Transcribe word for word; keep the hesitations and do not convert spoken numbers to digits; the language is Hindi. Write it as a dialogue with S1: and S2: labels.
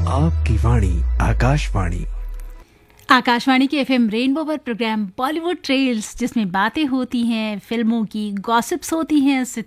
S1: आपकी वाणी आकाशवाणी।
S2: आकाशवाणी के एफएम रेनबो पर प्रोग्राम बॉलीवुड ट्रेल्स, जिसमें बातें होती हैं, फिल्मों की गॉसिप्स होती हैं,